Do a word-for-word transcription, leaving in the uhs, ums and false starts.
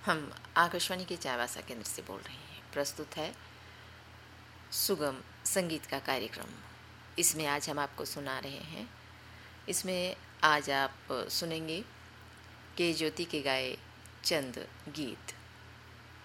हम आकाशवाणी के चाईबासा केंद्र से बोल रहे हैं। प्रस्तुत है सुगम संगीत का कार्यक्रम। इसमें आज हम आपको सुना रहे हैं। इसमें आज आप सुनेंगे के ज्योति के गाए चंद गीत।